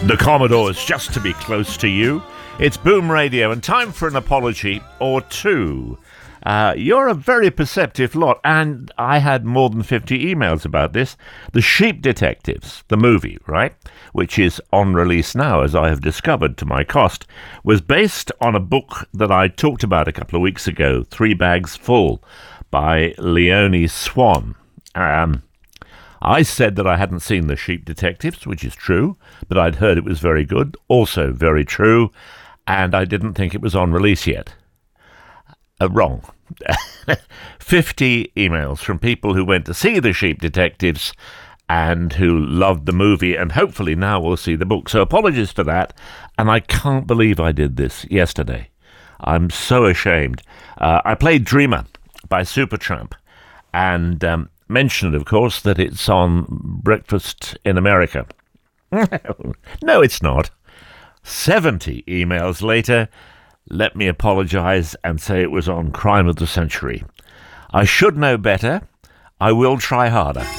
The Commodores, just to be close to you. It's Boom Radio, and time for an apology or two. You're a very perceptive lot, and I had more than 50 emails about this. The Sheep Detectives, the movie, right, which is on release now, as I have discovered to my cost, was based on a book that I talked about a couple of weeks ago, 3 Bags Full, by Leonie Swan. I said that I hadn't seen The Sheep Detectives, which is true, but I'd heard it was very good, also very true, and I didn't think it was on release yet. Wrong. 50 emails from people who went to see The Sheep Detectives and who loved the movie and hopefully now will see the book. So apologies for that, and I can't believe I did this yesterday. I'm so ashamed. I played Dreamer by Supertramp, and mentioned, of course, that it's on Breakfast in America. No, it's not. 70 emails later, let me apologize and say it was on Crime of the Century. I should know better. I will try harder.